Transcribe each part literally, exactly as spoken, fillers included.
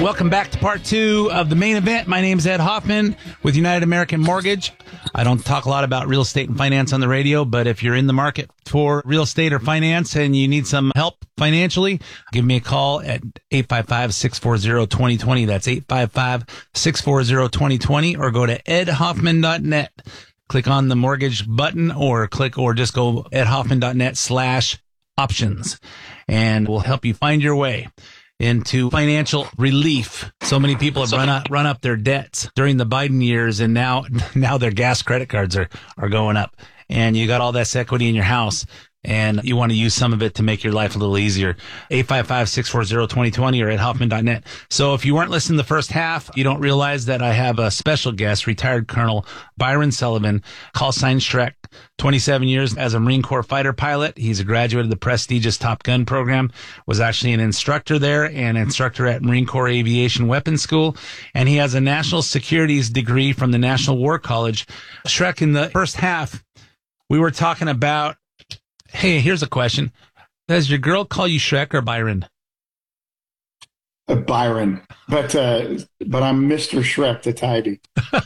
Welcome back to part two of the main event. My name's Ed Hoffman with United American Mortgage. I don't talk a lot about real estate and finance on the radio, but if you're in the market for real estate or finance and you need some help financially, give me a call at eight five five, six four zero, two zero two zero. That's eight five five, six four zero, two zero two zero, or go to ed hoffman dot net. Click on the mortgage button or click or just go ed hoffman dot net slash options, and we'll help you find your way into financial relief. So many people have run up, run up their debts during the Biden years, and now, now their gas credit cards are, are going up, and you got all this equity in your house, and you want to use some of it to make your life a little easier. eight five five, six four zero, two zero two zero or ed hoffman dot net. So if you weren't listening to the first half, you don't realize that I have a special guest, retired Colonel Byron Sullivan, call sign Shrek, twenty-seven years as a Marine Corps fighter pilot. He's a graduate of the prestigious Top Gun program, was actually an instructor there and instructor at Marine Corps Aviation Weapons School. And he has a national securities degree from the National War College. Shrek, in the first half, we were talking about, hey, here's a question. Does your girl call you Shrek or Byron? Uh, Byron, but uh, but I'm Mister Shrek to Tybee.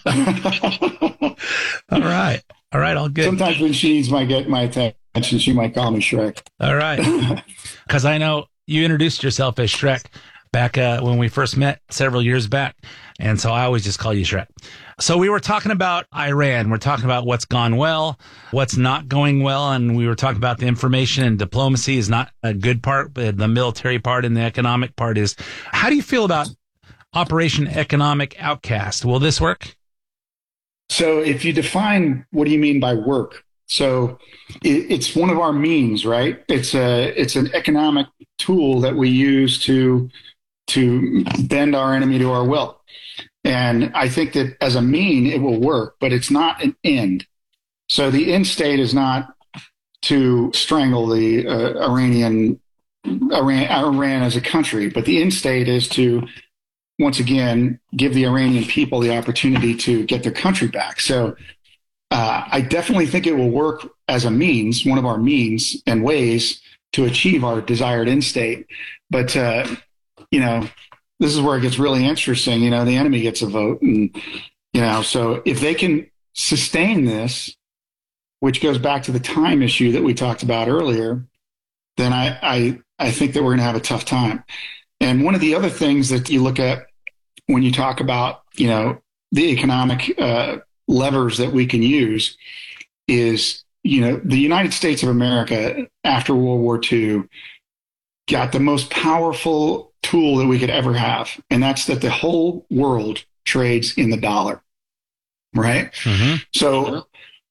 All right. All right, all good. Sometimes when she needs my get my attention, she might call me Shrek. All right. Because I know you introduced yourself as Shrek back uh, when we first met several years back. And so I always just call you Shrek. So we were talking about Iran. We're talking about what's gone well, what's not going well. And we were talking about the information and diplomacy is not a good part, but the military part and the economic part is. How do you feel about Operation Economic Outcast? Will this work? So if you define what do you mean by work? So it, it's one of our means, right? It's a it's an economic tool that we use to to bend our enemy to our will. And I think that as a mean, it will work, but it's not an end. So the end state is not to strangle the uh, Iranian Iran, Iran as a country, but the end state is to, once again, give the Iranian people the opportunity to get their country back. So uh, I definitely think it will work as a means, one of our means and ways to achieve our desired end state. But, uh, you know, this is where it gets really interesting. You know, the enemy gets a vote. And, you know, so if they can sustain this, which goes back to the time issue that we talked about earlier, then I, I, I think that we're going to have a tough time. And one of the other things that you look at when you talk about, you know, the economic uh, levers that we can use is, you know, the United States of America after World War Two got the most powerful tool that we could ever have. And that's that the whole world trades in the dollar, right? Mm-hmm. So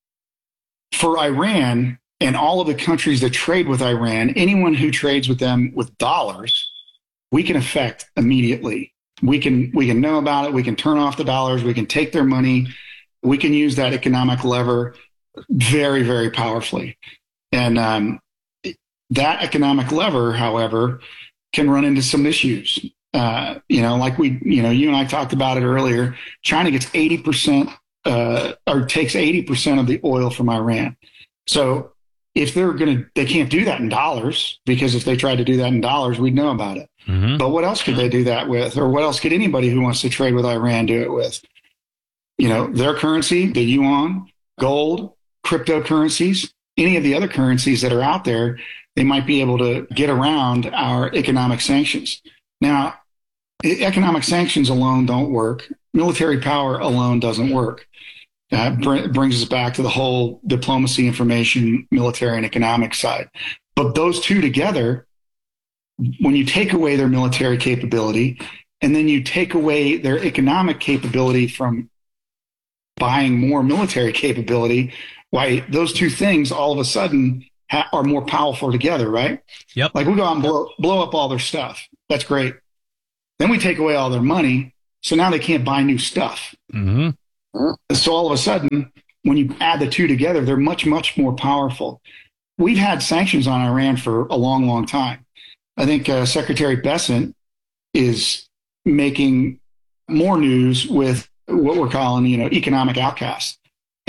for Iran and all of the countries that trade with Iran, anyone who trades with them with dollars, we can affect immediately. We can we can know about it. We can turn off the dollars. We can take their money. We can use that economic lever very, very powerfully. And um, that economic lever, however, can run into some issues. Uh, you know, like we, you know, you and I talked about it earlier. China gets eighty percent uh, or takes eighty percent of the oil from Iran. So if they're going to, they can't do that in dollars, because if they tried to do that in dollars, we'd know about it. Mm-hmm. But what else could they do that with? Or what else could anybody who wants to trade with Iran do it with? You know, their currency, the yuan, gold, cryptocurrencies, any of the other currencies that are out there, they might be able to get around our economic sanctions. Now, economic sanctions alone don't work. Military power alone doesn't work. That br- brings us back to the whole diplomacy, information, military, and economic side. But those two together, when you take away their military capability and then you take away their economic capability from buying more military capability, why those two things all of a sudden ha- are more powerful together, right? Yep. Like we go out and blow, blow up all their stuff. That's great. Then we take away all their money. So now they can't buy new stuff. Mm-hmm. So all of a sudden, when you add the two together, they're much, much more powerful. We've had sanctions on Iran for a long, long time. I think uh, Secretary Bessent is making more news with what we're calling, you know, economic outcasts.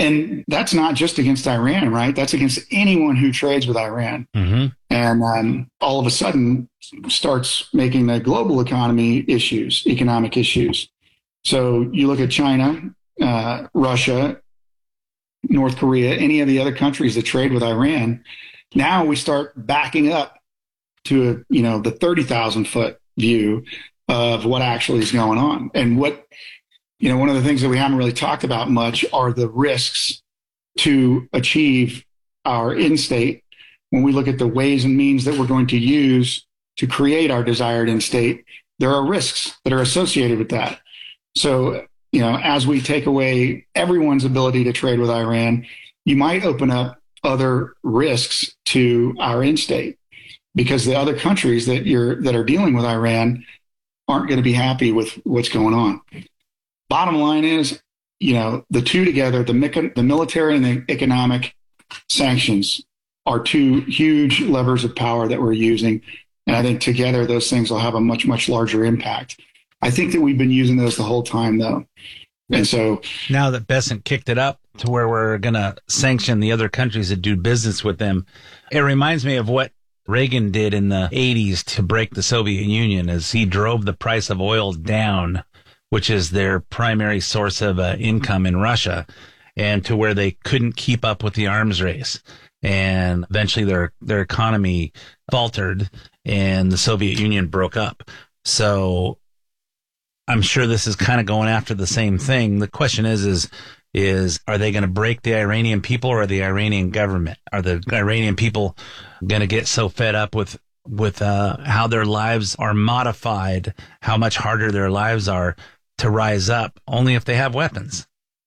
And that's not just against Iran, right? That's against anyone who trades with Iran. Mm-hmm. And um, all of a sudden starts making the global economy issues, economic issues. So you look at China, uh, Russia, North Korea, any of the other countries that trade with Iran. Now we start backing up to, a, you know, the thirty thousand foot view of what actually is going on. And what, you know, one of the things that we haven't really talked about much are the risks to achieve our end state. When we look at the ways and means that we're going to use to create our desired end state, there are risks that are associated with that. So, you know, as we take away everyone's ability to trade with Iran, you might open up other risks to our end state, because the other countries that you're that are dealing with Iran aren't going to be happy with what's going on. Bottom line is, you know, the two together, the, the military and the economic sanctions are two huge levers of power that we're using. And I think together those things will have a much, much larger impact. I think that we've been using those the whole time, though. And so now that Bessent kicked it up to where we're going to sanction the other countries that do business with them, it reminds me of what Reagan did in the eighties to break the Soviet Union, as he drove the price of oil down, which is their primary source of uh, income in Russia, and to where they couldn't keep up with the arms race. And eventually their, their economy faltered and the Soviet Union broke up. So I'm sure this is kind of going after the same thing. The question is, is, is are they going to break the Iranian people or the Iranian government? Are the Iranian people going to get so fed up with, with, uh, how their lives are modified, how much harder their lives are, to rise up only if they have weapons?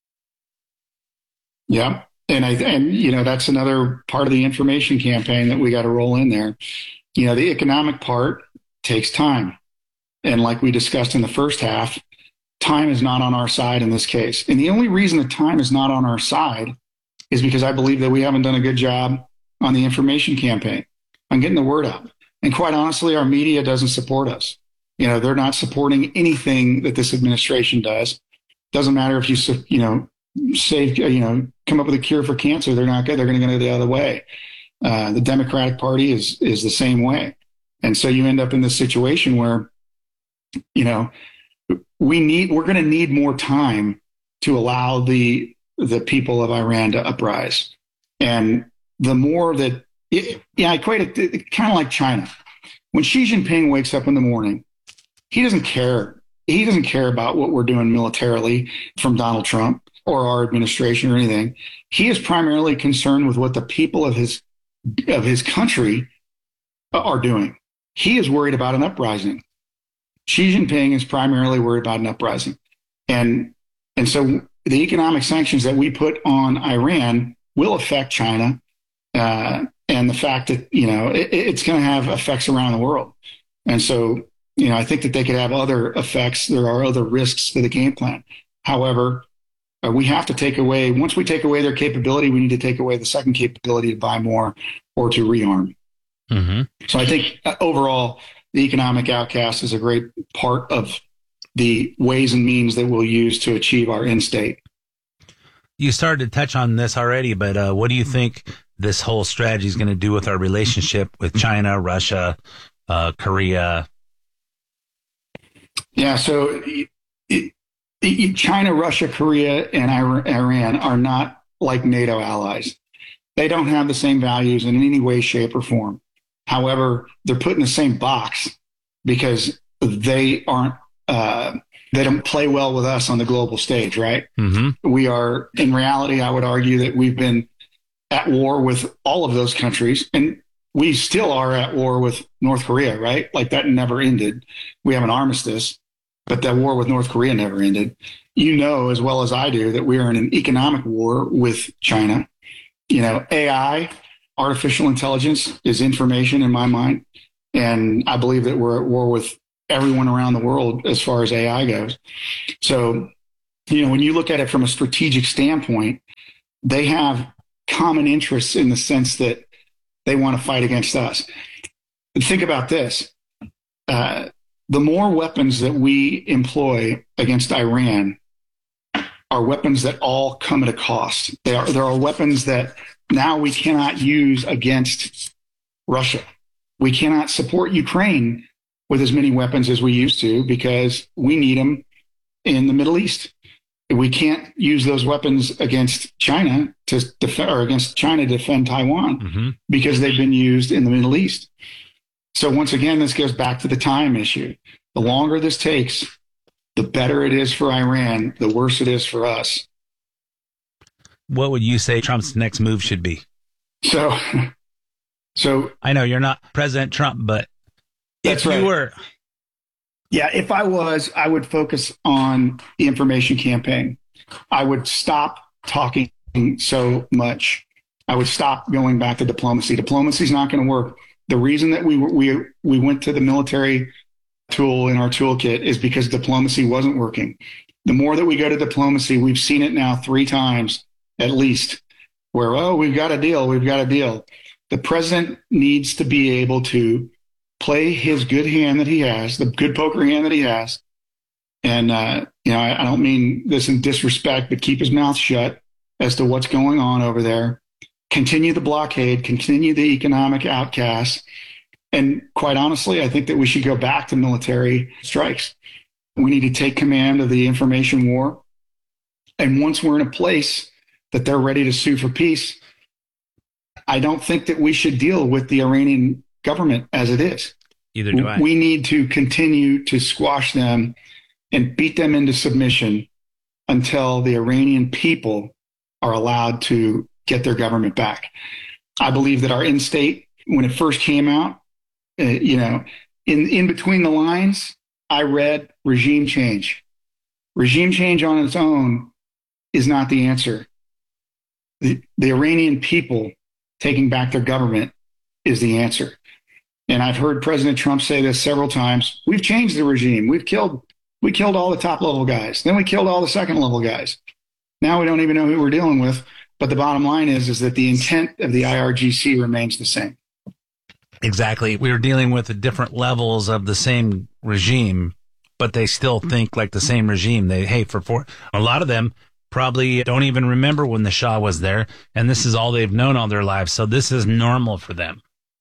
Yeah. And I, and, you know, that's another part of the information campaign that we got to roll in there. You know, the economic part takes time. And like we discussed in the first half, time is not on our side in this case. And the only reason that time is not on our side is because I believe that we haven't done a good job on the information campaign, on getting the word out. And quite honestly, our media doesn't support us. You know, they're not supporting anything that this administration does. Doesn't matter if you, you know, save, you know, come up with a cure for cancer. They're not good. They're going to go the other way. Uh, the Democratic Party is, is the same way. And so you end up in this situation where, you know, we need, we're going to need more time to allow the, the people of Iran to uprise. And the more that, it, yeah, I equate it, it kind of like China. When Xi Jinping wakes up in the morning, he doesn't care. He doesn't care about what we're doing militarily from Donald Trump or our administration or anything. He is primarily concerned with what the people of his of his country are doing. He is worried about an uprising. Xi Jinping is primarily worried about an uprising. And and so the economic sanctions that we put on Iran will affect China. Uh, and the fact that, you know, it, it's going to have effects around the world. And so, you know, I think that they could have other effects. There are other risks to the game plan. However, uh, we have to take away, once we take away their capability, we need to take away the second capability to buy more or to rearm. Mm-hmm. So I think uh, overall, the economic outcast is a great part of the ways and means that we'll use to achieve our end state. You started to touch on this already, but uh, what do you think this whole strategy is going to do with our relationship with China, Russia, uh, Korea? Yeah, so it, it, China, Russia, Korea, and Iran are not like NATO allies. They don't have the same values in any way, shape, or form. However, they're put in the same box because they aren't, uh, they don't play well with us on the global stage, right? Mm-hmm. We are, in reality, I would argue that we've been at war with all of those countries, and we still are at war with North Korea, right? Like that never ended. We have an armistice, but that war with North Korea never ended. You know as well as I do that we are in an economic war with China. You know, A I, artificial intelligence, is information in my mind. And I believe that we're at war with everyone around the world as far as A I goes. So, you know, when you look at it from a strategic standpoint, they have common interests in the sense that they want to fight against us. Think about this. Uh, the more weapons that we employ against Iran are weapons that all come at a cost. They are, there are weapons that now we cannot use against Russia. We cannot support Ukraine with as many weapons as we used to because we need them in the Middle East. We can't use those weapons against China to defend, or against China to defend Taiwan mm-hmm. because they've been used in the Middle East. So once again, this goes back to the time issue. The longer this takes, the better it is for Iran, the worse it is for us. What would you say Trump's next move should be? So, so I know you're not President Trump, but if right. you were, yeah, if I was, I would focus on the information campaign. I would stop talking so much. I would stop going back to diplomacy. Diplomacy is not going to work. The reason that we we we went to the military tool in our toolkit is because diplomacy wasn't working. The more that we go to diplomacy, we've seen it now three times at least, where, oh, we've got a deal, we've got a deal. The president needs to be able to play his good hand that he has, the good poker hand that he has. And, uh, you know, I, I don't mean this in disrespect, but keep his mouth shut as to what's going on over there. Continue the blockade, continue the economic outcasts. And quite honestly, I think that we should go back to military strikes. We need to take command of the information war. And once we're in a place that they're ready to sue for peace, I don't think that we should deal with the Iranian government as it is. Either do I. We need to continue to squash them and beat them into submission until the Iranian people are allowed to get their government back. I believe that our in-state, when it first came out, uh, you know, in, in between the lines, I read regime change. Regime change on its own is not the answer. The, the Iranian people taking back their government is the answer. And I've heard President Trump say this several times. We've changed the regime. We've killed, we killed all the top level guys. Then we killed all the second level guys. Now we don't even know who we're dealing with. But the bottom line is, is that the intent of the I R G C remains the same. Exactly. We were dealing with the different levels of the same regime, but they still think like the same regime. They, hey, for four, a lot of them probably don't even remember when the Shah was there, and this is all they've known all their lives. So this is normal for them.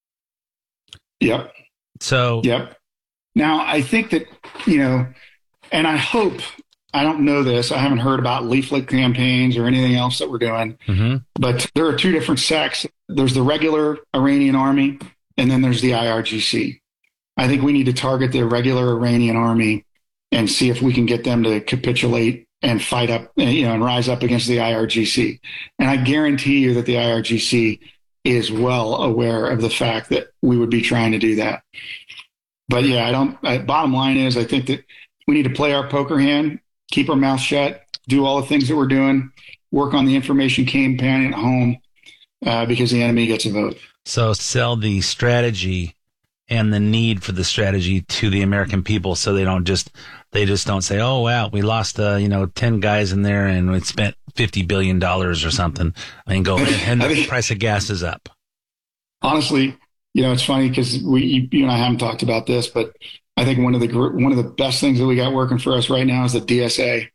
Yep. So, yep. Now, I think that, you know, and I hope, I don't know this, I haven't heard about leaflet campaigns or anything else that we're doing, mm-hmm. but there are two different sects. There's the regular Iranian army, and then there's the I R G C. I think we need to target the regular Iranian army and see if we can get them to capitulate and fight up, you know, and rise up against the I R G C. And I guarantee you that the I R G C is well aware of the fact that we would be trying to do that. But yeah, I don't, I, bottom line is, I think that we need to play our poker hand, keep our mouth shut, do all the things that we're doing, work on the information campaign at home, uh, because the enemy gets a vote. So sell the strategy and the need for the strategy to the American people, so they don't just they just don't say, "Oh wow, we lost uh, you know ten guys in there and we spent fifty billion dollars or something," and go and the think, price of gas is up. Honestly, you know, it's funny because we you, you and I haven't talked about this, but I think one of the one of the best things that we got working for us right now is the D S A,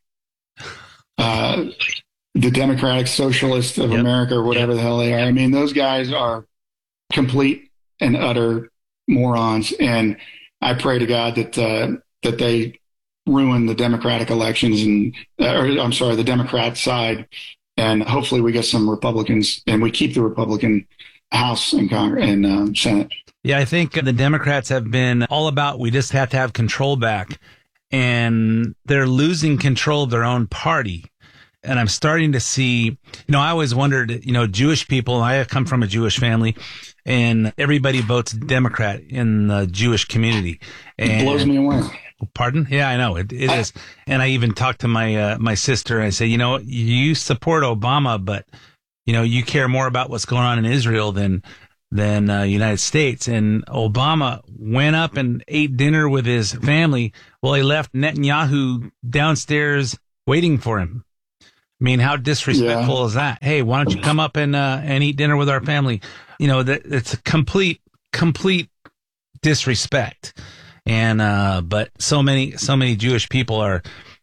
uh, the Democratic Socialists of yep. America, or whatever yep. the hell they are. I mean, those guys are complete and utter morons, and I pray to God that uh, that they ruin the Democratic elections, and uh, or I'm sorry, the Democrat side, and hopefully we get some Republicans, and we keep the Republican House and Congress and uh, Senate. Yeah, I think the Democrats have been all about we just have to have control back, and they're losing control of their own party. And I'm starting to see, you know, I always wondered, you know, Jewish people, I come from a Jewish family, and everybody votes Democrat in the Jewish community. And, it blows me away. Pardon? Yeah, I know. It, it I, is. And I even talked to my uh, my sister, and I say, you know, you support Obama, but, you know, you care more about what's going on in Israel than than uh, United States. And Obama went up and ate dinner with his family while he left Netanyahu downstairs waiting for him. I mean, how disrespectful yeah. is that? Hey, why don't you come up and uh, and eat dinner with our family? You know, that it's a complete, complete disrespect. And uh, but so many, so many Jewish people are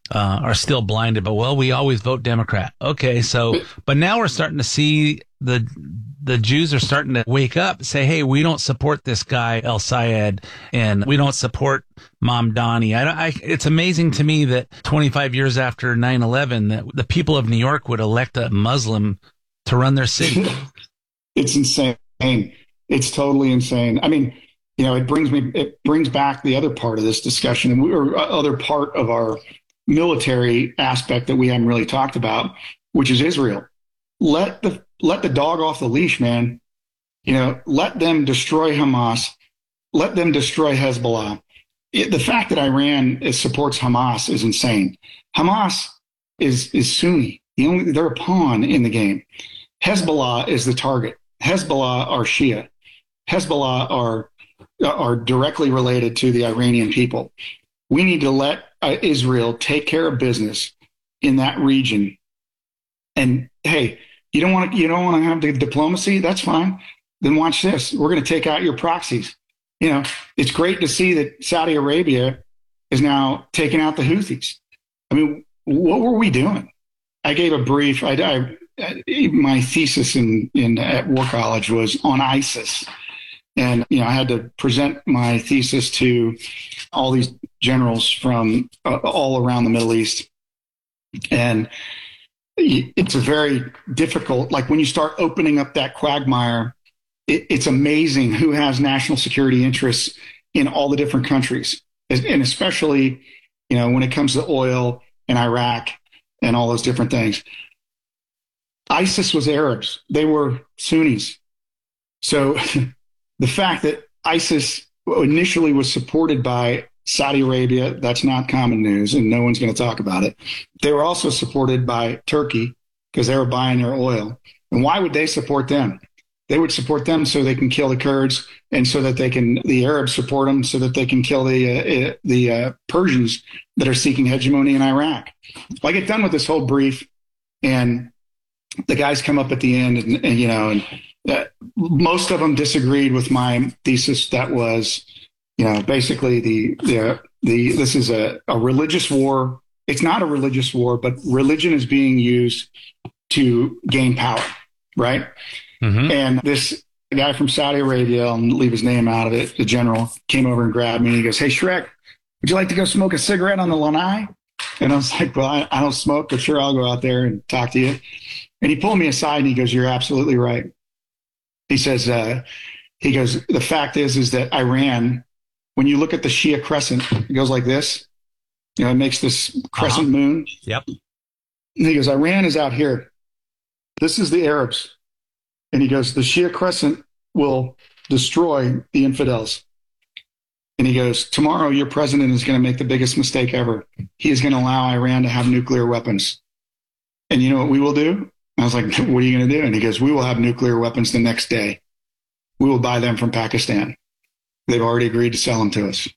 uh, are still blinded. But, well, we always vote Democrat. Okay, so, but now we're starting to see the the Jews are starting to wake up and say, hey, we don't support this guy, El Sayed, and we don't support Mamdani. I, I, it's amazing to me that twenty-five years after nine eleven, that the people of New York would elect a Muslim to run their city. It's insane. It's totally insane. I mean, you know, it brings me, it brings back the other part of this discussion, and we, or other part of our military aspect that we haven't really talked about, which is Israel. Let the let the dog off the leash, man. You know, let them destroy Hamas. Let them destroy Hezbollah. It, the fact that Iran is, supports Hamas is insane. Hamas is is Sunni. The only, they're a pawn in the game. Hezbollah is the target. Hezbollah are Shia. Hezbollah are are directly related to the Iranian people. We need to let uh, Israel take care of business in that region. And hey, you don't want to you don't want to have the diplomacy? That's fine. Then watch this. We're going to take out your proxies. You know, it's great to see that Saudi Arabia is now taking out the Houthis. I mean, what were we doing? I gave a brief. I, I my thesis in in at War College was on ISIS. And, you know, I had to present my thesis to all these generals from uh, all around the Middle East. And it's a very difficult, like when you start opening up that quagmire, it, it's amazing who has national security interests in all the different countries. And especially, you know, when it comes to oil and Iraq and all those different things. ISIS was Arabs. They were Sunnis. So the fact that ISIS initially was supported by Saudi Arabia, that's not common news, and no one's going to talk about it. They were also supported by Turkey because they were buying their oil. And why would they support them? They would support them so they can kill the Kurds, and so that they can, the Arabs support them so that they can kill the uh, the uh, Persians that are seeking hegemony in Iraq. Well, I get done with this whole brief, and the guys come up at the end, and, and you know, and uh, most of them disagreed with my thesis. That was, you know, basically the the the this is a, a religious war. It's not a religious war, but religion is being used to gain power, right? Mm-hmm. And this guy from Saudi Arabia, I'll leave his name out of it, the general, came over and grabbed me and he goes, "Hey, Shrek, would you like to go smoke a cigarette on the lanai?" And I was like, "Well, I, I don't smoke, but sure, I'll go out there and talk to you." And he pulled me aside and he goes, "You're absolutely right." He says, uh, he goes, "The fact is, is that Iran, when you look at the Shia crescent, it goes like this. You know, it makes this crescent uh-huh. moon." Yep. And he goes, "Iran is out here. This is the Arabs." And he goes, "The Shia crescent will destroy the infidels." And he goes, "Tomorrow, your president is going to make the biggest mistake ever. He is going to allow Iran to have nuclear weapons. And you know what we will do?" I was like, "What are you going to do?" And he goes, "We will have nuclear weapons the next day. We will buy them from Pakistan. They've already agreed to sell them to us."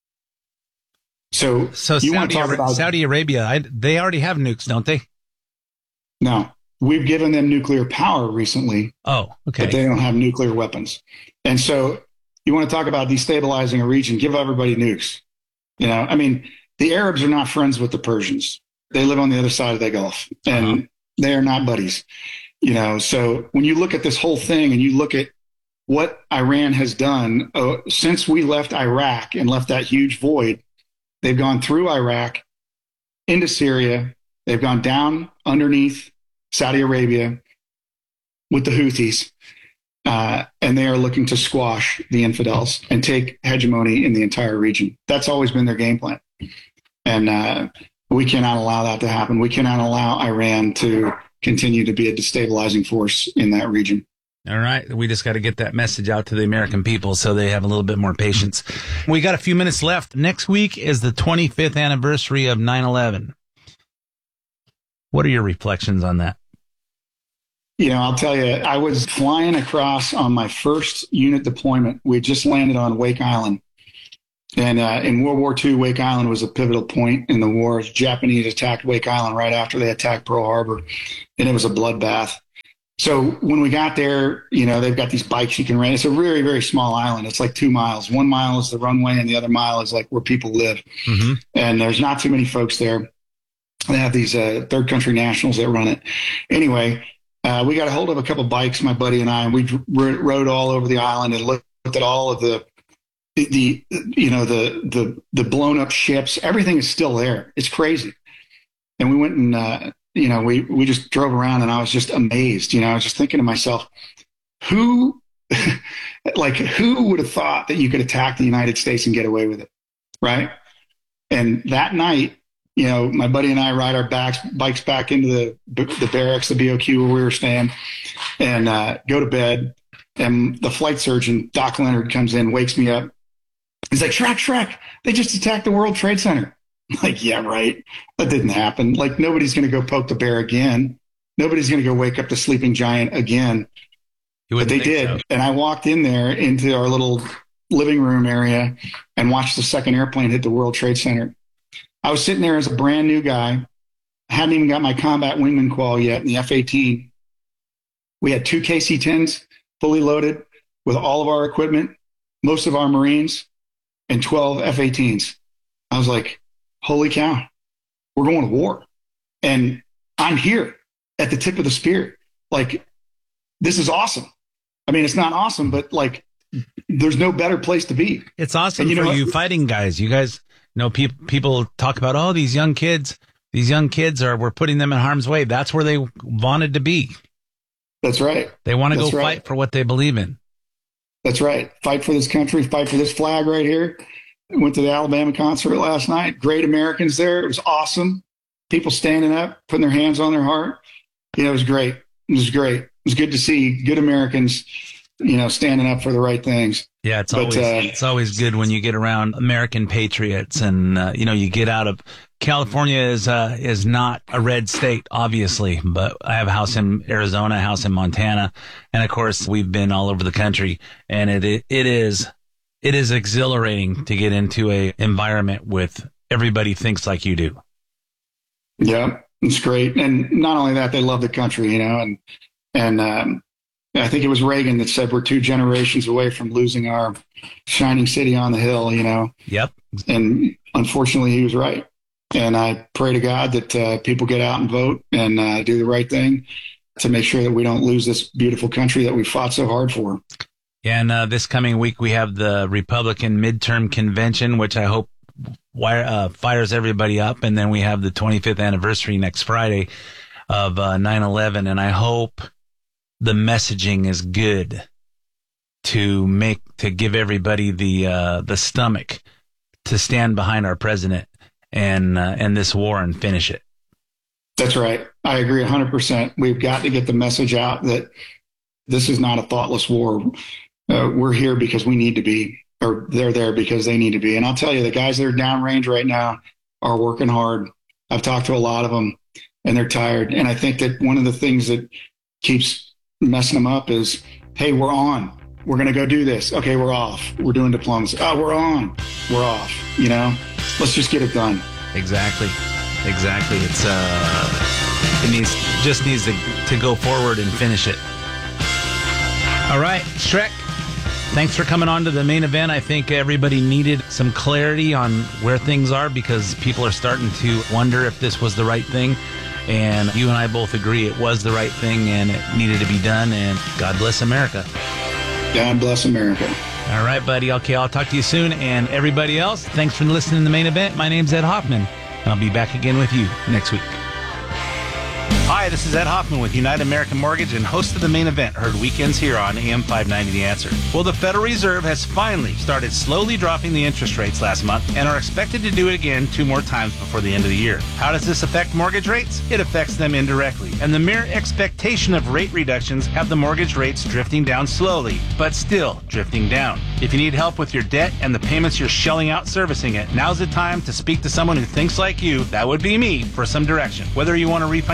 So, so you Saudi, want to talk Ara- about Saudi Arabia, I, they already have nukes, don't they? No, we've given them nuclear power recently. Oh, okay. But they don't have nuclear weapons. And so you want to talk about destabilizing a region, give everybody nukes. You know, I mean, the Arabs are not friends with the Persians. They live on the other side of the Gulf, and uh-huh. they are not buddies. You know, so when you look at this whole thing and you look at what Iran has done uh, since we left Iraq and left that huge void, they've gone through Iraq into Syria. They've gone down underneath Saudi Arabia with the Houthis, uh, and they are looking to squash the infidels and take hegemony in the entire region. That's always been their game plan. And uh, we cannot allow that to happen. We cannot allow Iran to continue to be a destabilizing force in that region. All right. We just got to get that message out to the American people so they have a little bit more patience. We got a few minutes left. Next week is the twenty-fifth anniversary of nine eleven. What are your reflections on that? You know, I'll tell you, I was flying across on my first unit deployment. We just landed on Wake Island. And uh, in World War Two, Wake Island was a pivotal point in the war. The Japanese attacked Wake Island right after they attacked Pearl Harbor, and it was a bloodbath. So when we got there, you know, they've got these bikes you can rent. It's a very, very small island. It's like two miles. One mile is the runway, and the other mile is like where people live. Mm-hmm. And there's not too many folks there. They have these uh, third country nationals that run it. Anyway, uh, we got a hold of a couple bikes, my buddy and I, and we rode all over the island and looked at all of the, the, you know, the, the, the blown up ships. Everything is still there. It's crazy. And we went and, uh, you know, we, we just drove around and I was just amazed. You know, I was just thinking to myself, who, like, who would have thought that you could attack the United States and get away with it? Right. And that night, you know, my buddy and I ride our backs, bikes back into the the barracks, the B O Q where we were staying, and uh, go to bed. And the flight surgeon, Doc Leonard, comes in, wakes me up. He's like, Shrek, Shrek, they just attacked the World Trade Center. I'm like, yeah, right. That didn't happen. Like, nobody's going to go poke the bear again. Nobody's going to go wake up the sleeping giant again. But they did. So. And I walked in there into our little living room area and watched the second airplane hit the World Trade Center. I was sitting there as a brand new guy. I hadn't even got my combat wingman qual yet in the F eighteen. We had two K C tens fully loaded with all of our equipment, most of our Marines, and twelve F eighteens. I was like, holy cow, we're going to war. And I'm here at the tip of the spear. Like, this is awesome. I mean, it's not awesome, but like, there's no better place to be. It's awesome you for know, you fighting guys. You guys, you know, pe- people talk about, oh, these young kids, these young kids are, we're putting them in harm's way. That's where they wanted to be. That's right. They want to go right. fight for what they believe in. That's right. Fight for this country, fight for this flag right here. Went to the Alabama concert last night. Great Americans there. It was awesome. People standing up, putting their hands on their heart. You know, it was great. It was great. It was good to see good Americans, you know, standing up for the right things. Yeah, it's but, always uh, it's always good when you get around American patriots, and uh, you know, you get out of California is uh, is not a red state, obviously, but I have a house in Arizona, a house in Montana, and of course we've been all over the country, and it it, it is it is exhilarating to get into a environment with everybody thinks like you do. Yeah, it's great, and not only that, they love the country, you know, and and. Um, I think it was Reagan that said we're two generations away from losing our shining city on the hill, you know. Yep. And unfortunately, he was right. And I pray to God that uh, people get out and vote and uh, do the right thing to make sure that we don't lose this beautiful country that we fought so hard for. Yeah, and uh, this coming week, we have the Republican midterm convention, which I hope wire, uh, fires everybody up. And then we have the twenty-fifth anniversary next Friday of uh, nine eleven. And I hope the messaging is good to make, to give everybody the, uh, the stomach to stand behind our president and, uh, and this war and finish it. That's right. I agree a hundred percent. We've got to get the message out that this is not a thoughtless war. Uh, we're here because we need to be, or they're there because they need to be. And I'll tell you, the guys that are downrange right now are working hard. I've talked to a lot of them and they're tired. And I think that one of the things that keeps messing them up is, hey, we're on. We're going to go do this. Okay, we're off. We're doing diplomacy. Oh, we're on. We're off. You know, let's just get it done. Exactly. Exactly. It's, uh, it needs, just needs to, to go forward and finish it. All right, Shrek, thanks for coming on to the main event. I think everybody needed some clarity on where things are because people are starting to wonder if this was the right thing. And you and I both agree it was the right thing and it needed to be done. And God bless America. God bless America. All right, buddy. Okay, I'll talk to you soon. And everybody else, thanks for listening to the main event. My name's Ed Hoffman. I'll be back again with you next week. Hi, this is Ed Hoffman with United American Mortgage and host of the main event, heard weekends here on A M five ninety The Answer. Well, the Federal Reserve has finally started slowly dropping the interest rates last month and are expected to do it again two more times before the end of the year. How does this affect mortgage rates? It affects them indirectly, and the mere expectation of rate reductions have the mortgage rates drifting down slowly, but still drifting down. If you need help with your debt and the payments you're shelling out servicing it, now's the time to speak to someone who thinks like you, that would be me, for some direction. Whether you want to refinance a piece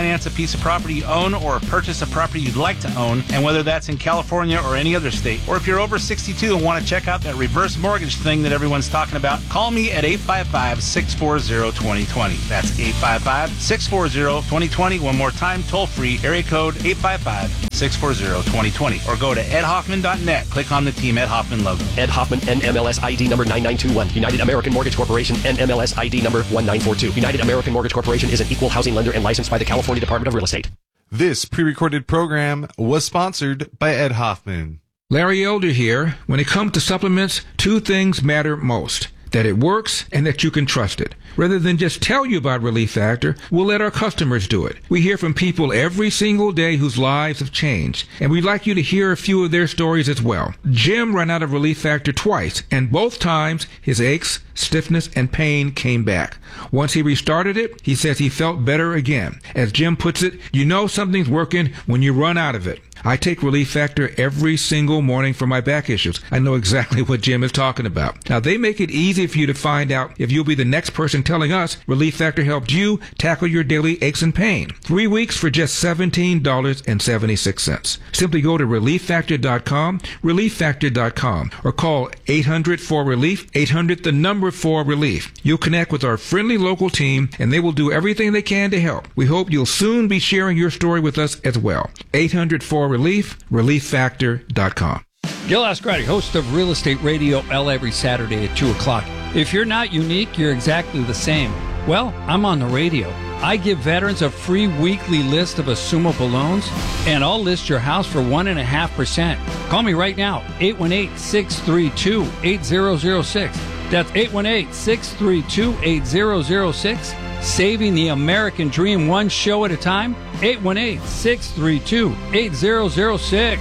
piece of property you own or purchase a property you'd like to own, and whether that's in California or any other state. Or if you're over sixty-two and want to check out that reverse mortgage thing that everyone's talking about, call me at eight five five, six four zero, two zero two zero. That's eight five five, six four zero, two zero two zero. One more time, toll free, area code eight five five, six four zero, two zero two zero. Or go to ed hoffman dot net. Click on the Team Ed Hoffman logo. Ed Hoffman, N M L S I D number nine nine two one. United American Mortgage Corporation, N M L S I D number one nine four two. United American Mortgage Corporation is an equal housing lender and licensed by the California Department of Real Estate. This pre-recorded program was sponsored by Ed Hoffman. Larry Elder here. When it comes to supplements, two things matter most: that it works and that you can trust it. Rather than just tell you about Relief Factor, we'll let our customers do it. We hear from people every single day whose lives have changed, and we'd like you to hear a few of their stories as well. Jim ran out of Relief Factor twice, and both times his aches, stiffness, and pain came back. Once he restarted it, he says he felt better again. As Jim puts it, you know something's working when you run out of it. I take Relief Factor every single morning for my back issues. I know exactly what Jim is talking about. Now, they make it easy for you to find out if you'll be the next person telling us Relief Factor helped you tackle your daily aches and pain. Three weeks for just seventeen dollars and seventy-six cents. Simply go to relief factor dot com, relief factor dot com, or call eight hundred four relief, eight hundred the number four relief. You'll connect with our friendly local team, and they will do everything they can to help. We hope you'll soon be sharing your story with us as well. eight hundred four relief, relief factor dot com. Gil Ascarati, host of Real Estate Radio L every Saturday at two o'clock. If you're not unique, you're exactly the same. Well, I'm on the radio. I give veterans a free weekly list of assumable loans, and I'll list your house for one point five percent. Call me right now, eight one eight, six three two, eight zero zero six. That's eight one eight, six three two, eight zero zero six. Saving the American dream one show at a time, eight one eight, six three two, eight zero zero six.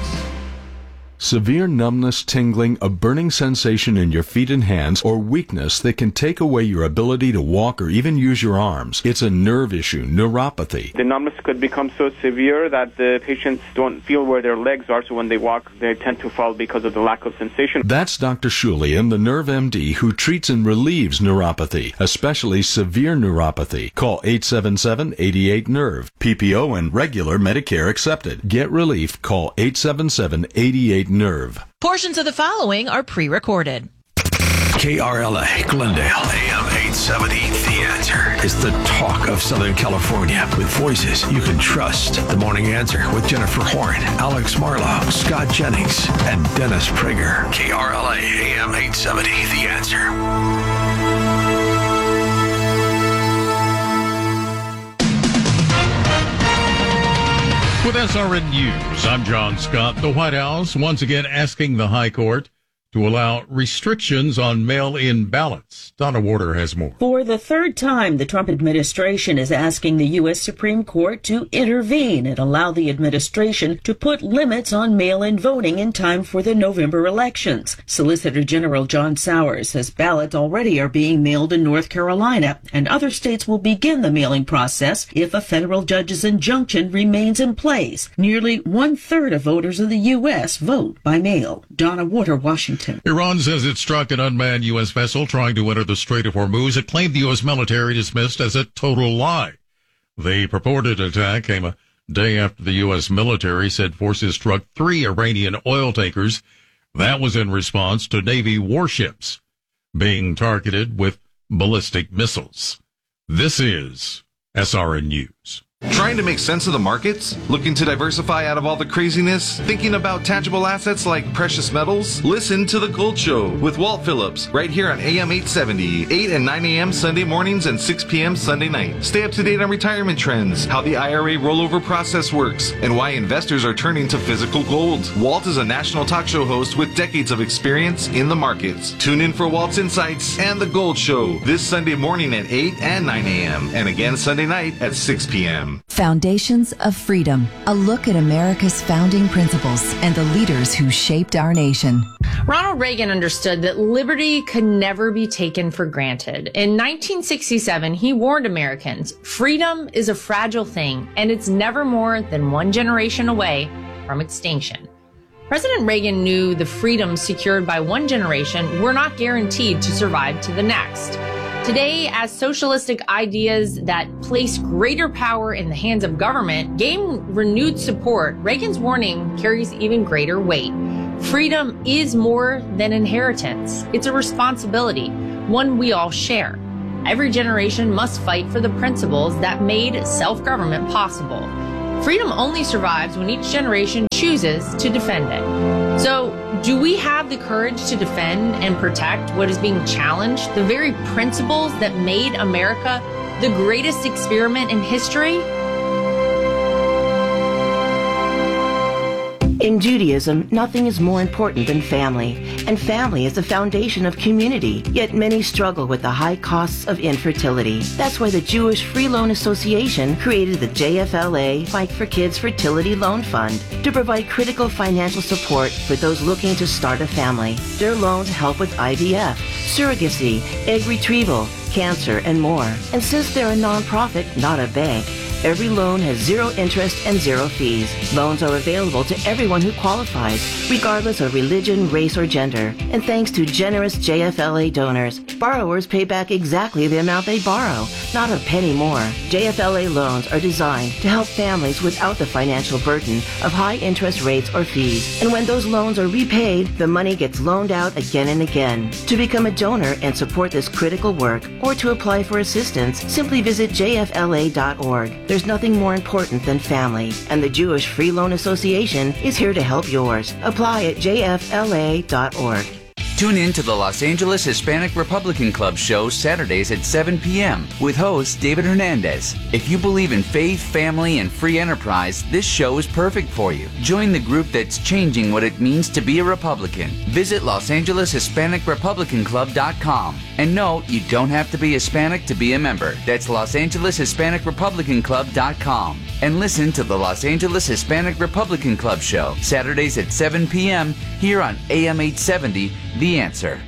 Severe numbness, tingling, a burning sensation in your feet and hands, or weakness that can take away your ability to walk or even use your arms. It's a nerve issue, neuropathy. The numbness could become so severe that the patients don't feel where their legs are, so when they walk, they tend to fall because of the lack of sensation. That's Doctor Shulian, the Nerve M D, who treats and relieves neuropathy, especially severe neuropathy. Call eight seven seven, eight eight, nerve. P P O and regular Medicare accepted. Get relief. Call eight seven seven, eight eight, nerve. Portions of the following are pre-recorded. K R L A, Glendale, A M eight seventy. The Answer is the talk of Southern California with voices you can trust. The Morning Answer with Jennifer Horn, Alex Marlowe, Scott Jennings, and Dennis Prager. K R L A, A M eight seventy. The Answer. With S R N News, I'm John Scott. The White House once again asking the High Court to allow restrictions on mail-in ballots. Donna Warder has more. For the third time, the Trump administration is asking the U S Supreme Court to intervene and allow the administration to put limits on mail-in voting in time for the November elections. Solicitor General John Sowers says ballots already are being mailed in North Carolina, and other states will begin the mailing process if a federal judge's injunction remains in place. Nearly one-third of voters in the U S vote by mail. Donna Warder, Washington. Iran says it struck an unmanned U S vessel trying to enter the Strait of Hormuz. It claimed the U S military dismissed as a total lie. The purported attack came a day after the U S military said forces struck three Iranian oil tankers. That was in response to Navy warships being targeted with ballistic missiles. This is S R N News. Trying to make sense of the markets? Looking to diversify out of all the craziness? Thinking about tangible assets like precious metals? Listen to The Gold Show with Walt Phillips right here on A M eight seventy, eight and nine a.m. Sunday mornings and six p.m. Sunday night. Stay up to date on retirement trends, how the I R A rollover process works, and why investors are turning to physical gold. Walt is a national talk show host with decades of experience in the markets. Tune in for Walt's Insights and The Gold Show this Sunday morning at eight and nine a.m. and again Sunday night at six p.m. Foundations of Freedom, a look at America's founding principles and the leaders who shaped our nation. Ronald Reagan understood that liberty could never be taken for granted. In nineteen sixty-seven, he warned Americans, freedom is a fragile thing, and it's never more than one generation away from extinction. President Reagan knew the freedoms secured by one generation were not guaranteed to survive to the next. Today, as socialistic ideas that place greater power in the hands of government gain renewed support, Reagan's warning carries even greater weight. Freedom is more than inheritance. It's a responsibility, one we all share. Every generation must fight for the principles that made self-government possible. Freedom only survives when each generation chooses to defend it. So, do we have the courage to defend and protect what is being challenged, the very principles that made America the greatest experiment in history? In Judaism, nothing is more important than family, and family is the foundation of community, yet many struggle with the high costs of infertility. That's why the Jewish Free Loan Association created the J F L A Fight for Kids Fertility Loan Fund to provide critical financial support for those looking to start a family. Their loans help with I V F, surrogacy, egg retrieval, cancer, and more. And since they're a nonprofit, not a bank, every loan has zero interest and zero fees. Loans are available to everyone who qualifies, regardless of religion, race, or gender. And thanks to generous J F L A donors, borrowers pay back exactly the amount they borrow, not a penny more. J F L A loans are designed to help families without the financial burden of high interest rates or fees. And when those loans are repaid, the money gets loaned out again and again. To become a donor and support this critical work, or to apply for assistance, simply visit J F L A dot org. There's nothing more important than family, and the Jewish Free Loan Association is here to help yours. Apply at J F L A dot org. Tune in to the Los Angeles Hispanic Republican Club show Saturdays at seven p.m. with host David Hernandez. If you believe in faith, family, and free enterprise, this show is perfect for you. Join the group that's changing what it means to be a Republican. Visit Los Angeles Hispanic Republican Club dot com. And no, you don't have to be Hispanic to be a member. That's Los Angeles Hispanic Republican Club dot com. And listen to the Los Angeles Hispanic Republican Club show Saturdays at seven p.m. here on A M eight seventy, The Answer.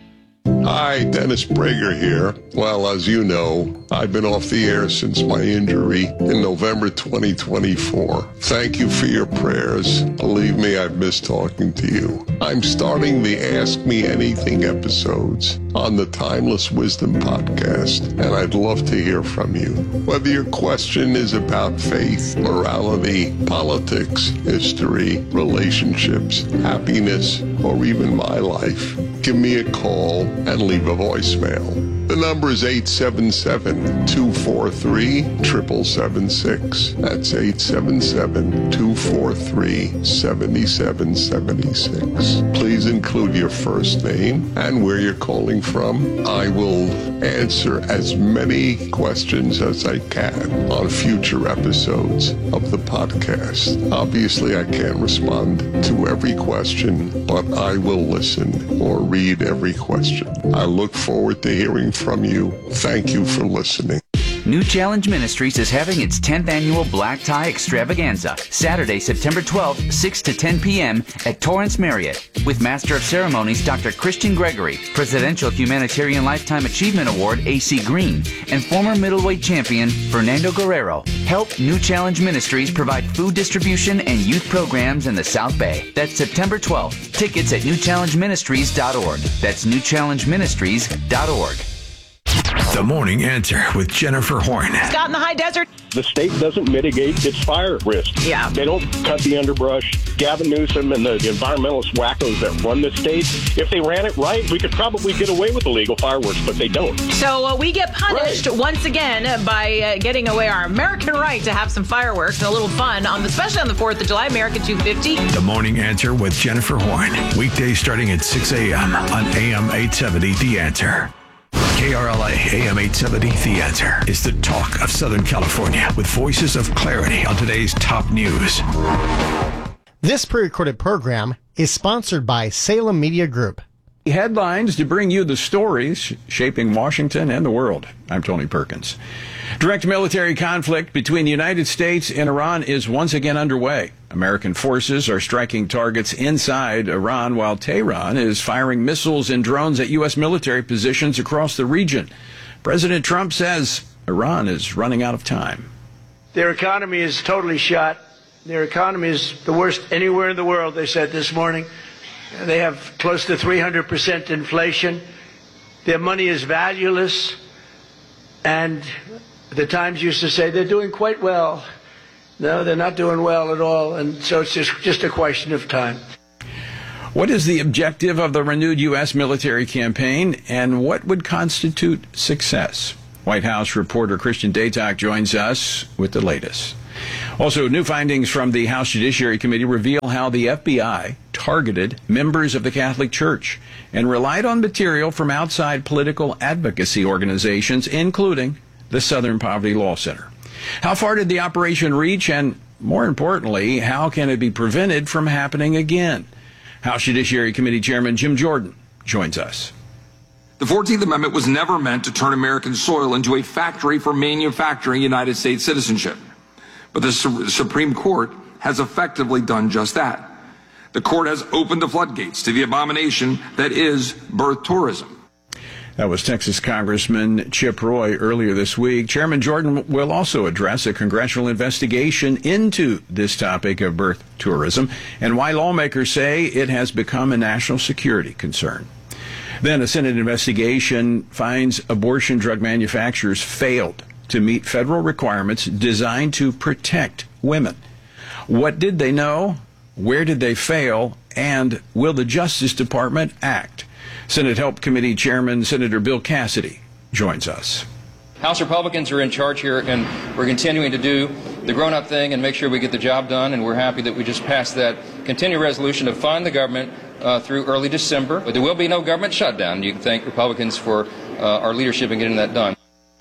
Hi, Dennis Prager here. Well, as you know, I've been off the air since my injury in November twenty twenty-four. Thank you for your prayers. Believe me, I've missed talking to you. I'm starting the Ask Me Anything episodes on the Timeless Wisdom podcast, and I'd love to hear from you. Whether your question is about faith, morality, politics, history, relationships, happiness, or even my life, give me a call and leave a voicemail. The number is eight seven seven, two four three, seven seven seven six. That's eight seven seven, two four three, seven seven seven six. Please include your first name and where you're calling from. I will answer as many questions as I can on future episodes of the podcast. Obviously, I can't respond to every question, but I will listen or read every question. I look forward to hearing from you. Thank you for listening. New Challenge Ministries is having its tenth annual Black Tie Extravaganza, Saturday, September twelfth, six to ten p.m. at Torrance Marriott, with Master of Ceremonies Doctor Christian Gregory, Presidential Humanitarian Lifetime Achievement Award A C Green, and former middleweight champion Fernando Guerrero. Help New Challenge Ministries provide food distribution and youth programs in the South Bay. That's September twelfth. Tickets at new challenge ministries dot org. That's new challenge ministries dot org. The Morning Answer with Jennifer Horn. Scott in the high desert. The state doesn't mitigate its fire risk. Yeah. They don't cut the underbrush. Gavin Newsom and the environmentalist wackos that run the state, if they ran it right, we could probably get away with illegal fireworks, but they don't. So uh, we get punished right. once again by uh, getting away our American right to have some fireworks and a little fun, on the, especially on the fourth of July, America two fifty. The Morning Answer with Jennifer Horn. Weekdays starting at six a.m. on A M eight seventy, The Answer. K R L A A M eight seventy, The Answer is the talk of Southern California with voices of clarity on today's top news. This pre-recorded program is sponsored by Salem Media Group. Headlines to bring you the stories shaping Washington and the world. I'm Tony Perkins. Direct military conflict between the United States and Iran is once again underway. American forces are striking targets inside Iran, while Tehran is firing missiles and drones at U S military positions across the region. President Trump says Iran is running out of time. Their economy is totally shot. Their economy is the worst anywhere in the world, they said this morning. They have close to three hundred percent inflation. Their money is valueless. And the Times used to say they're doing quite well. No, they're not doing well at all. And so it's just, just a question of time. What is the objective of the renewed U S military campaign, and what would constitute success? White House reporter Christian Daytok joins us with the latest. Also, new findings from the House Judiciary Committee reveal how the F B I targeted members of the Catholic Church and relied on material from outside political advocacy organizations, including the Southern Poverty Law Center. How far did the operation reach, and more importantly, how can it be prevented from happening again? House Judiciary Committee Chairman Jim Jordan joins us. The fourteenth Amendment was never meant to turn American soil into a factory for manufacturing United States citizenship. But the Su- Supreme Court has effectively done just that. The court has opened the floodgates to the abomination that is birth tourism. That was Texas Congressman Chip Roy earlier this week. Chairman Jordan will also address a congressional investigation into this topic of birth tourism and why lawmakers say it has become a national security concern. Then a Senate investigation finds abortion drug manufacturers failed to meet federal requirements designed to protect women. What did they know? Where did they fail? And will the Justice Department act? Senate Help Committee Chairman Senator Bill Cassidy joins us. House Republicans are in charge here, and we're continuing to do the grown-up thing and make sure we get the job done, and we're happy that we just passed that continuing resolution to fund the government uh, through early December. But there will be no government shutdown. You can thank Republicans for uh, our leadership in getting that done.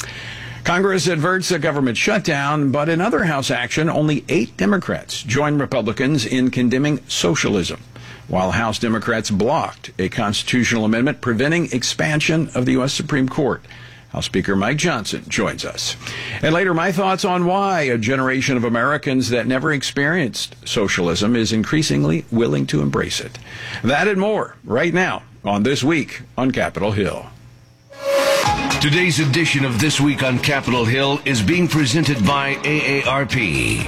Congress adverts a government shutdown, but in other House action, only eight Democrats joined Republicans in condemning socialism, while House Democrats blocked a constitutional amendment preventing expansion of the U S Supreme Court. House Speaker Mike Johnson joins us. And later, my thoughts on why a generation of Americans that never experienced socialism is increasingly willing to embrace it. That and more right now on This Week on Capitol Hill. Today's edition of This Week on Capitol Hill is being presented by A A R P.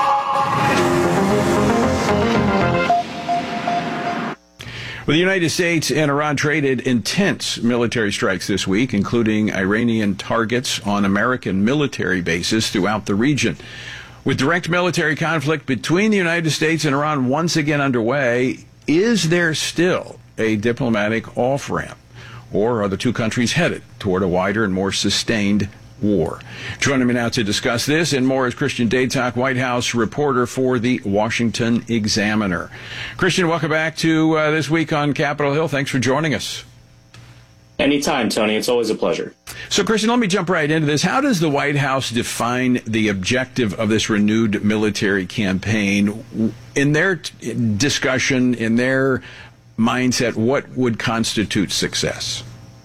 Well, the United States and Iran traded intense military strikes this week, including Iranian targets on American military bases throughout the region. With direct military conflict between the United States and Iran once again underway, is there still a diplomatic off-ramp? Or are the two countries headed toward a wider and more sustained war? Joining me now to discuss this and more is Christian Daytok, White House reporter for the Washington Examiner. Christian, welcome back to uh, This Week on Capitol Hill. Thanks for joining us. Anytime, Tony. It's always a pleasure. So, Christian, let me jump right into this. How does the White House define the objective of this renewed military campaign? In their t- discussion, in their mindset, what would constitute success?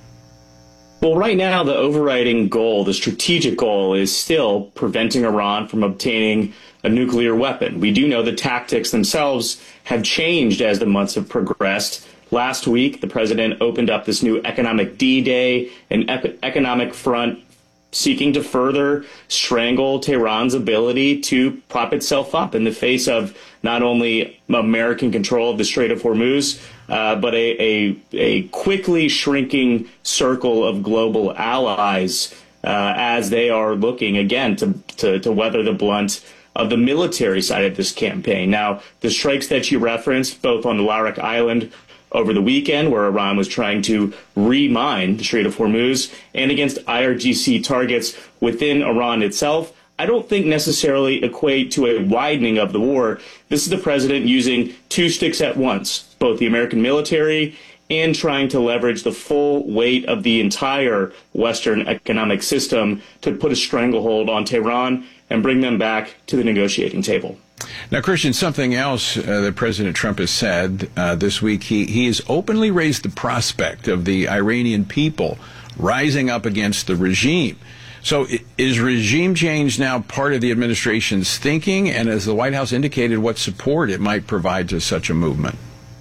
Well, right now, the overriding goal, the strategic goal, is still preventing Iran from obtaining a nuclear weapon. We do know the tactics themselves have changed as the months have progressed. Last week, the president opened up this new economic D-Day, an ep- economic front seeking to further strangle Tehran's ability to prop itself up in the face of not only American control of the Strait of Hormuz, uh, but a, a, a quickly shrinking circle of global allies uh, as they are looking, again, to, to, to weather the blunt of the military side of this campaign. Now, the strikes that you referenced, both on the Larak Island over the weekend, where Iran was trying to remine the Strait of Hormuz, and against I R G C targets within Iran itself, I don't think necessarily equate to a widening of the war. This is the president using two sticks at once, both the American military and trying to leverage the full weight of the entire Western economic system to put a stranglehold on Tehran and bring them back to the negotiating table. Now, Christian, something else uh, that President Trump has said uh, this week, he, he has openly raised the prospect of the Iranian people rising up against the regime. So is regime change now part of the administration's thinking? And as the White House indicated, what support it might provide to such a movement?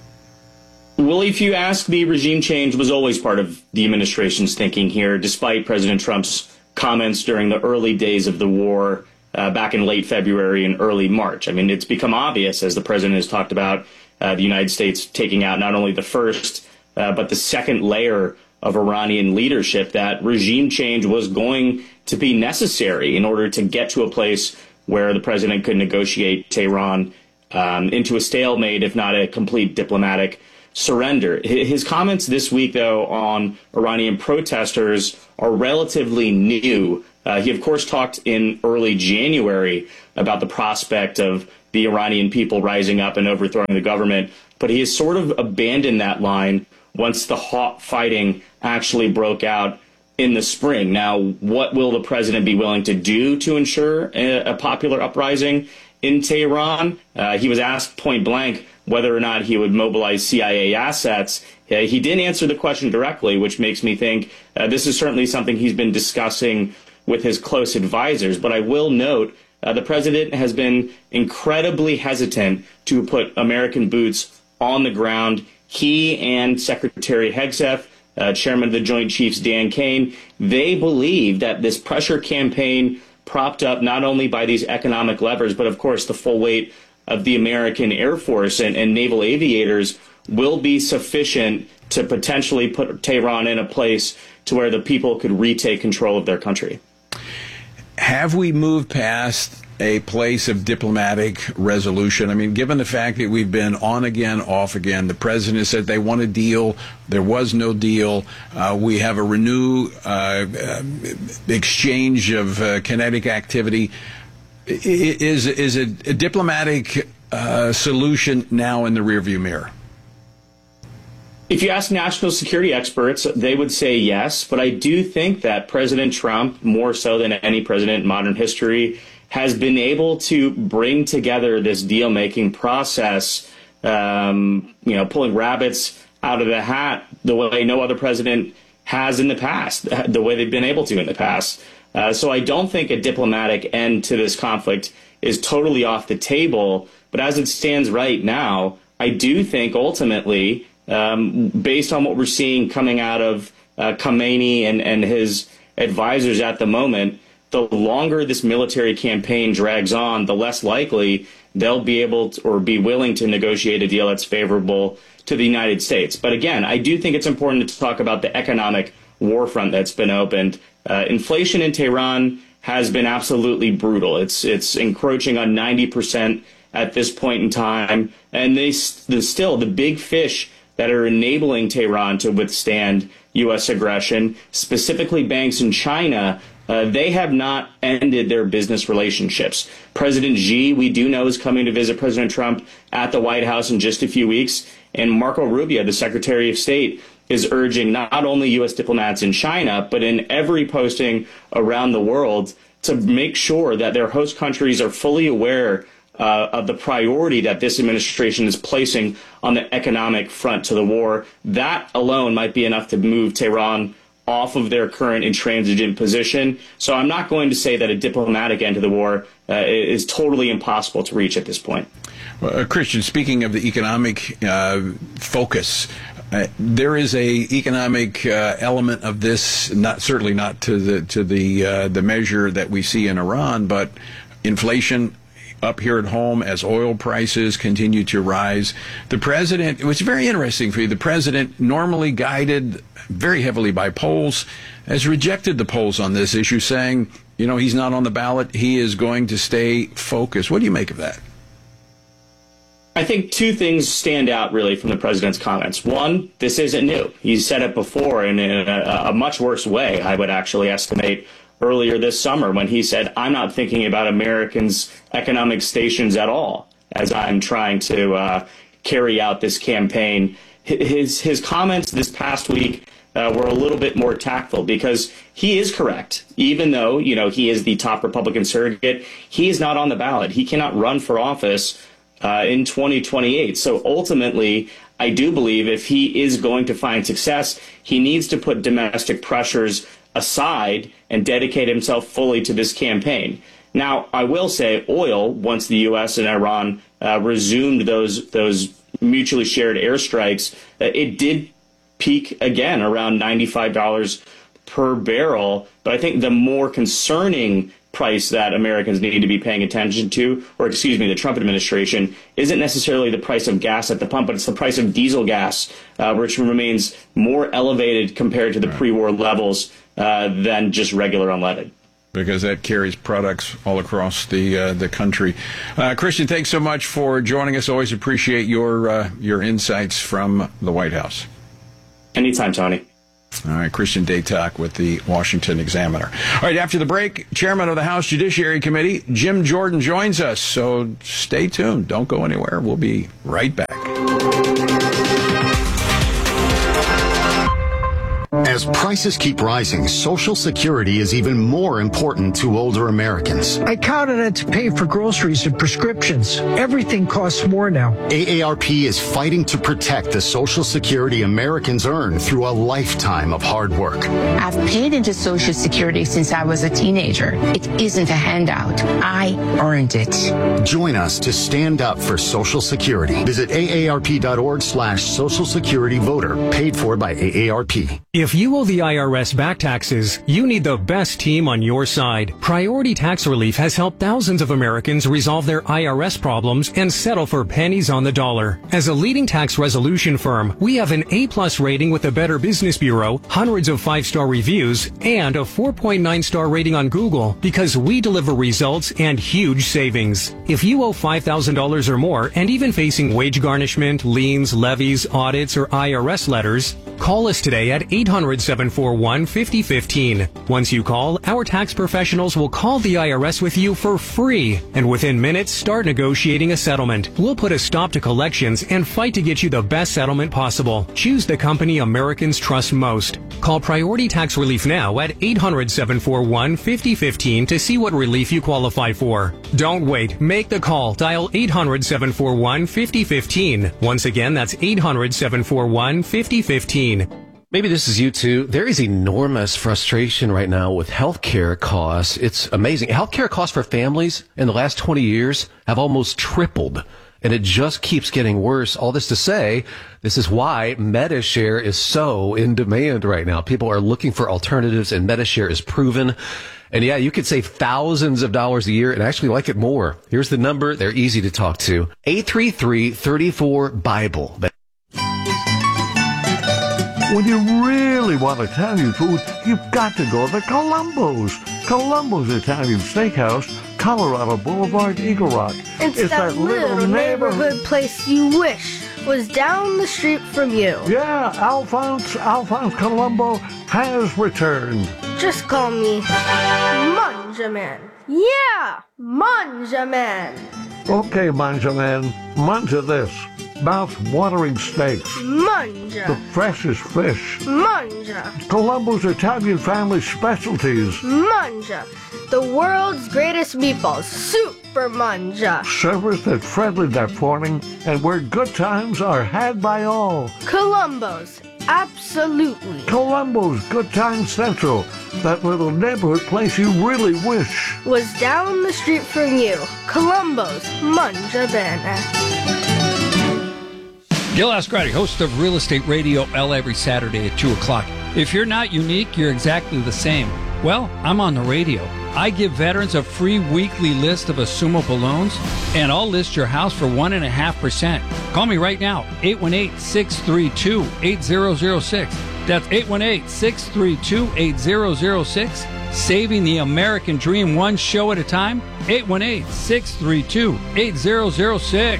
Well, if you ask me, regime change was always part of the administration's thinking here, despite President Trump's comments during the early days of the war uh, back in late February and early March. I mean, it's become obvious, as the president has talked about, uh, the United States taking out not only the first, uh, but the second layer of Iranian leadership that regime change was going to be necessary in order to get to a place where the president could negotiate Tehran um, into a stalemate, if not a complete diplomatic surrender. His comments this week, though, on Iranian protesters are relatively new. Uh, he, of course, talked in early January about the prospect of the Iranian people rising up and overthrowing the government, but he has sort of abandoned that line once the hot fighting actually broke out in the spring. Now, what will the president be willing to do to ensure a, a popular uprising in Tehran? Uh, he was asked point blank whether or not he would mobilize C I A assets. Uh, he didn't answer the question directly, which makes me think uh, this is certainly something he's been discussing with his close advisors. But I will note uh, the president has been incredibly hesitant to put American boots on the ground. He and Secretary Hegseth, uh, Chairman of the Joint Chiefs Dan Kane, they believe that this pressure campaign propped up not only by these economic levers, but of course the full weight of the American Air Force and, and naval aviators will be sufficient to potentially put Tehran in a place to where the people could retake control of their country. Have we moved past a place of diplomatic resolution? I mean, given the fact that we've been on again, off again, the president said they want a deal, there was no deal, uh, we have a renewed uh, uh, exchange of uh, kinetic activity. Is, is a, a diplomatic uh, solution now in the rearview mirror? If you ask national security experts, they would say yes, but I do think that President Trump, more so than any president in modern history, has been able to bring together this deal-making process, um, you know, pulling rabbits out of the hat the way no other president has in the past, the way they've been able to in the past. Uh, so I don't think a diplomatic end to this conflict is totally off the table, but as it stands right now, I do think ultimately, um, based on what we're seeing coming out of uh, Khamenei and, and his advisors at the moment, the longer this military campaign drags on, the less likely they'll be able to, or be willing to negotiate a deal that's favorable to the United States. But again, I do think it's important to talk about the economic war front that's been opened. Uh, inflation in Tehran has been absolutely brutal. It's it's encroaching on ninety percent at this point in time. And they, the, still, the big fish that are enabling Tehran to withstand U S aggression, specifically banks in China, uh, they have not ended their business relationships. President Xi, we do know, is coming to visit President Trump at the White House in just a few weeks. And Marco Rubio, the Secretary of State, is urging not only U S diplomats in China, but in every posting around the world to make sure that their host countries are fully aware uh, of the priority that this administration is placing on the economic front to the war. That alone might be enough to move Tehran off of their current intransigent position. So I'm not going to say that a diplomatic end to the war uh, is totally impossible to reach at this point. Well, uh, Christian, speaking of the economic uh, focus, Uh, there is a economic uh, element of this, not certainly not to the to the uh, the measure that we see in Iran, but inflation up here at home as oil prices continue to rise. The president, it was very interesting for you, the president, normally guided very heavily by polls, has rejected the polls on this issue, saying, you know, he's not on the ballot, he is going to stay focused. What do you make of that? I think two things stand out really from the president's comments. One, this isn't new. He's said it before and in a, a much worse way, I would actually estimate, earlier this summer when he said, I'm not thinking about Americans' economic stations at all as I'm trying to uh, carry out this campaign. His, his comments this past week uh, were a little bit more tactful because he is correct. Even though, you know, he is the top Republican surrogate, he is not on the ballot. He cannot run for office Uh, in twenty twenty-eight. So ultimately, I do believe if he is going to find success, he needs to put domestic pressures aside and dedicate himself fully to this campaign. Now, I will say oil, once the U S and Iran uh, resumed those those mutually shared airstrikes, uh, it did peak again around ninety-five dollars per barrel. But I think the more concerning price that Americans need to be paying attention to, or excuse me, the Trump administration, isn't necessarily the price of gas at the pump, but it's the price of diesel gas, uh, which remains more elevated compared to the pre-war levels uh, than just regular unleaded. Because that carries products all across the uh, the country. Uh, Christian, thanks so much for joining us. Always appreciate your uh, your insights from the White House. Anytime, Tony. All right, Christian Daytok with the Washington Examiner. All right, after the break, Chairman of the House Judiciary Committee, Jim Jordan, joins us. So stay tuned. Don't go anywhere. We'll be right back. As prices keep rising, Social Security is even more important to older Americans. I count on it to pay for groceries and prescriptions. Everything costs more now. A A R P is fighting to protect the Social Security Americans earn through a lifetime of hard work. I've paid into Social Security since I was a teenager. It isn't a handout. I earned it. Join us to stand up for Social Security. Visit A A R P dot org slash Social Security Voter, paid for by A A R P. If you owe the I R S back taxes, you need the best team on your side. Priority Tax Relief has helped thousands of Americans resolve their I R S problems and settle for pennies on the dollar. As a leading tax resolution firm, we have an A-plus rating with the Better Business Bureau, hundreds of five-star reviews, and a four point nine star rating on Google because we deliver results and huge savings. If you owe five thousand dollars or more and even facing wage garnishment, liens, levies, audits, or I R S letters, call us today at eight hundred, seven four one, five oh one five. Once you call, our tax professionals will call the I R S with you for free, and within minutes start negotiating a settlement. We'll put a stop to collections and fight to get you the best settlement possible. Choose the company Americans trust most. Call Priority Tax Relief now at eight hundred, seven four one, five oh one five to see what relief you qualify for. Don't wait. Make the call. Dial eight hundred, seven four one, five oh one five. Once again, that's eight hundred, seven four one, five oh one five. Maybe this is you too. There is enormous frustration right now with healthcare costs. It's amazing. Healthcare costs for families in the last twenty years have almost tripled, and it just keeps getting worse. All this to say, this is why Medi-Share is so in demand right now. People are looking for alternatives, and Medi-Share is proven. And yeah, you could save thousands of dollars a year and actually like it more. Here's the number. They're easy to talk to. eight three three, three four, BIBLE. When you really want Italian food, you've got to go to Columbo's. Columbo's Italian Steakhouse, Colorado Boulevard, Eagle Rock. It's, it's that, that little neighborhood, neighborhood place you wish was down the street from you. Yeah, Alphonse, Alphonse Columbo has returned. Just call me Manjaman. Yeah, Manjaman. Okay, Manjaman, manja this. Mouth-watering steaks. Manja. The freshest fish. Manja. Columbo's Italian family specialties. Manja. The world's greatest meatballs. Super Manja. Serviced at friendly that morning and where good times are had by all. Columbo's. Absolutely. Columbo's Good Time Central. That little neighborhood place you really wish was down the street from you. Columbo's Manja Bene. Gil Ascardi, host of Real Estate Radio L every Saturday at two o'clock. If you're not unique, you're exactly the same. Well, I'm on the radio. I give veterans a free weekly list of assumable loans, and I'll list your house for one point five percent. Call me right now, eight one eight, six three two, eight zero zero six. That's eight one eight, six three two, eight zero zero six. Saving the American dream one show at a time, eight one eight, six three two, eight zero zero six.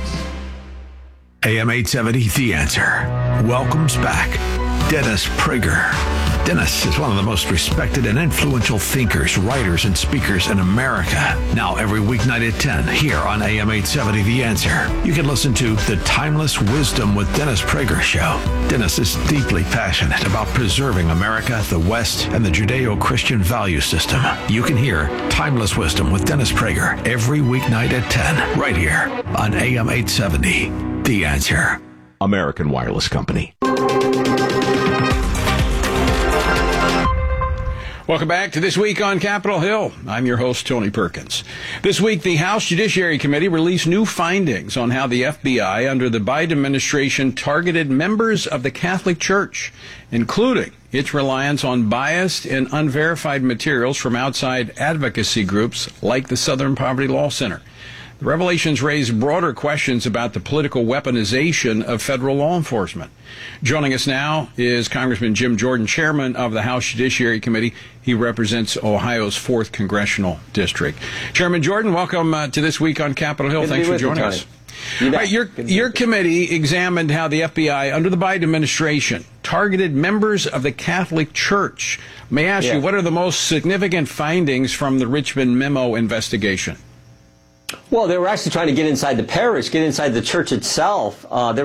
A M eight seventy, The Answer, welcomes back Dennis Prager. Dennis is one of the most respected and influential thinkers, writers, and speakers in America. Now every weeknight at ten, here on A M eight seventy, The Answer, you can listen to The Timeless Wisdom with Dennis Prager Show. Dennis is deeply passionate about preserving America, the West, and the Judeo-Christian value system. You can hear Timeless Wisdom with Dennis Prager every weeknight at ten, right here on A M eight seventy, The Answer. American Wireless Company. Welcome back to This Week on Capitol Hill. I'm your host, Tony Perkins. This week, the House Judiciary Committee released new findings on how the F B I under the Biden administration targeted members of the Catholic Church, including its reliance on biased and unverified materials from outside advocacy groups like the Southern Poverty Law Center. The revelations raise broader questions about the political weaponization of federal law enforcement. Joining us now is Congressman Jim Jordan, chairman of the House Judiciary Committee. He represents Ohio's fourth Congressional District. Chairman Jordan, welcome uh, to This Week on Capitol Hill. Good Thanks for joining you, us. You All right, your your committee examined how the F B I, under the Biden administration, targeted members of the Catholic Church. May I ask Yeah. you, what are the most significant findings from the Richmond memo investigation? Well, they were actually trying to get inside the parish, get inside the church itself. Uh, they